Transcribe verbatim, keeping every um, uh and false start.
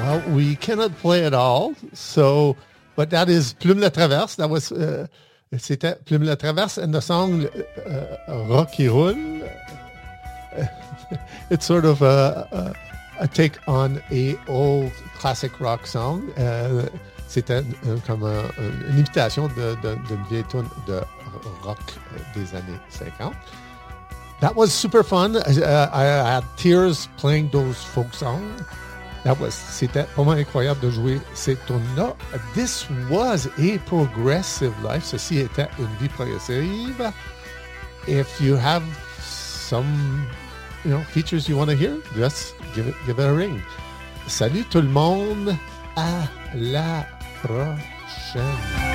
Well, we cannot play it all, so, but that is Plume la Traverse. That was, uh, c'était Plume la Traverse, and the song uh, Rock qui roule. It's sort of a, a, a take on a old classic rock song. Uh, c'était uh, comme un, une imitation de, de, d'une vieille tune de rock des années cinquante. That was super fun. Uh, I had tears playing those folk songs. That was, c'était vraiment incroyable de jouer ces tunes-là. This was a progressive life. Ceci était une vie progressive. If you have some, you know, features you want to hear, just give it, give it a ring. Salut tout le monde. À la prochaine.